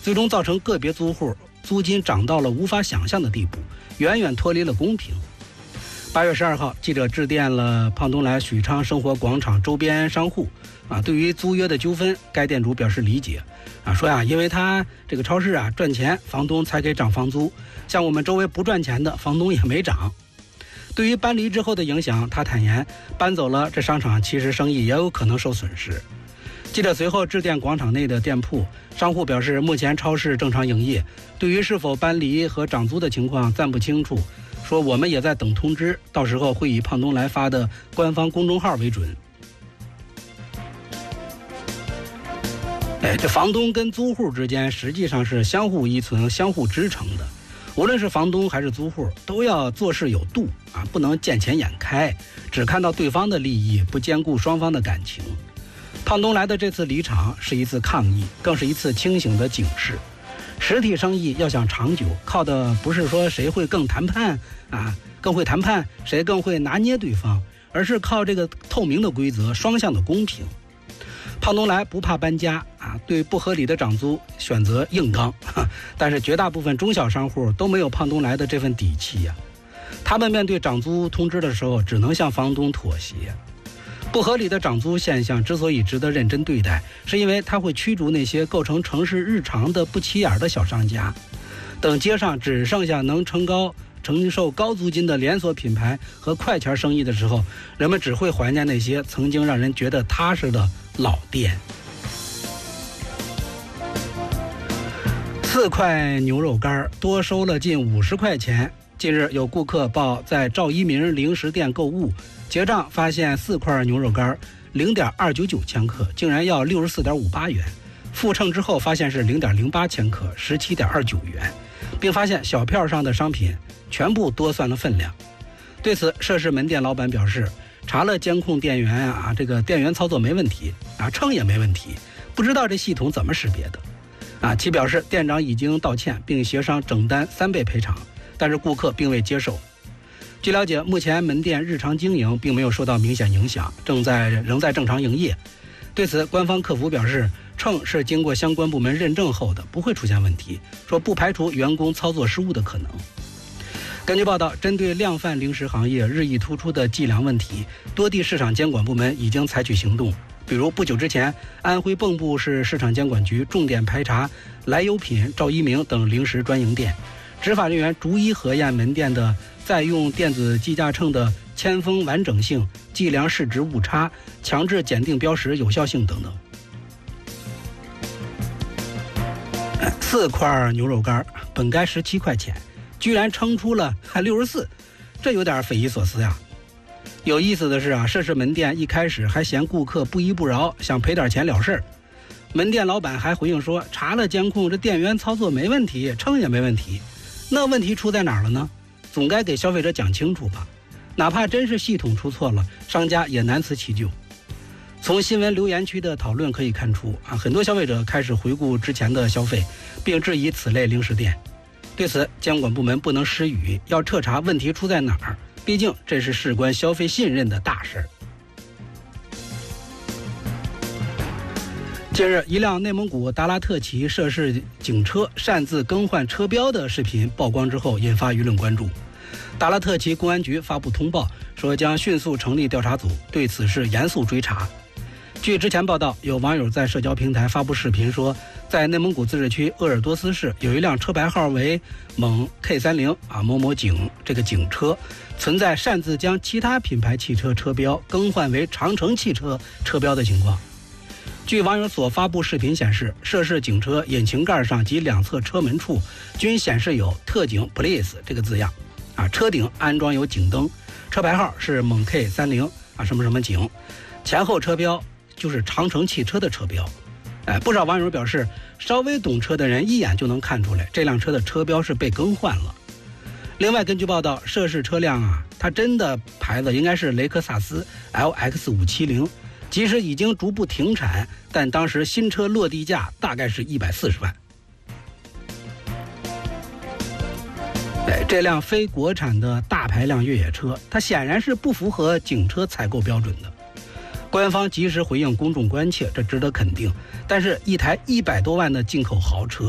最终造成个别租户租金涨到了无法想象的地步，远远脱离了公平。8月12号，记者致电了胖东来许昌生活广场周边商户对于租约的纠纷，该店主表示理解说因为他这个超市赚钱，房东才给涨房租，像我们周围不赚钱的，房东也没涨。对于搬离之后的影响，他坦言搬走了，这商场其实生意也有可能受损失。记者随后致电广场内的店铺，商户表示目前超市正常营业，对于是否搬离和涨租的情况暂不清楚，说我们也在等通知，到时候会以胖东来发的官方公众号为准。这房东跟租户之间实际上是相互依存、相互支撑的。无论是房东还是租户，都要做事有度不能见钱眼开，只看到对方的利益，不兼顾双方的感情。胖东来的这次离场是一次抗议，更是一次清醒的警示。实体生意要想长久，靠的不是说谁会更谈判更会谈判，谁更会拿捏对方，而是靠这个透明的规则，双向的公平。胖东来不怕搬家对不合理的涨租选择硬刚，但是绝大部分中小商户都没有胖东来的这份底气他们面对涨租通知的时候，只能向房东妥协。不合理的涨租现象之所以值得认真对待，是因为它会驱逐那些构成城市日常的不起眼的小商家。等街上只剩下能承受高租金的连锁品牌和快钱生意的时候，人们只会怀念那些曾经让人觉得踏实的老店。4块牛肉干多收了近50块钱。近日有顾客报在赵一鸣零食店购物，结账发现4块牛肉干 0.299 千克竟然要 64.58 元，复称之后发现是 0.08 千克 17.29 元，并发现小票上的商品全部多算了分量。对此，涉事门店老板表示，查了监控店员这个店员操作没问题称也没问题，不知道这系统怎么识别的其表示店长已经道歉，并协商整单3倍赔偿，但是顾客并未接受。据了解，目前门店日常经营并没有受到明显影响，仍在正常营业。对此，官方客服表示，秤是经过相关部门认证后的，不会出现问题，说不排除员工操作失误的可能。根据报道，针对量贩零食行业日益突出的计量问题，多地市场监管部门已经采取行动。比如不久之前，安徽蚌埠市市场监管局重点排查来优品、赵一鸣等零食专营店，执法人员逐一核验门店的在用电子计价秤的铅封完整性、计量市值误差、强制检定标识有效性等等。4块牛肉干本该17块钱，居然称出了64，这有点匪夷所思呀。有意思的是涉事门店一开始还嫌顾客不依不饶，想赔点钱了事。门店老板还回应说，查了监控，这店员操作没问题，称也没问题。那问题出在哪儿了呢？总该给消费者讲清楚吧。哪怕真是系统出错了，商家也难辞其咎。从新闻留言区的讨论可以看出很多消费者开始回顾之前的消费，并质疑此类零食店。对此，监管部门不能失语，要彻查问题出在哪儿，毕竟这是事关消费信任的大事。近日，一辆内蒙古达拉特旗涉事警车擅自更换车标的视频曝光之后，引发舆论关注。达拉特旗公安局发布通报说，将迅速成立调查组，对此事严肃追查。据之前报道，有网友在社交平台发布视频说，在内蒙古自治区鄂尔多斯市有一辆车牌号为蒙 K30某某警这个警车存在擅自将其他品牌汽车车标更换为长城汽车车标的情况。据网友所发布视频显示，涉事警车引擎盖上及两侧车门处均显示有特警 Police 这个字样车顶安装有警灯，车牌号是蒙 K30什么什么警，前后车标就是长城汽车的车标。不少网友表示，稍微懂车的人一眼就能看出来，这辆车的车标是被更换了。另外，根据报道，涉事车辆它真的牌子应该是雷克萨斯 LX570，即使已经逐步停产，但当时新车落地价大概是140万。这辆非国产的大排量越野车，它显然是不符合警车采购标准的。官方及时回应公众关切，这值得肯定。但是，一台100多万的进口豪车，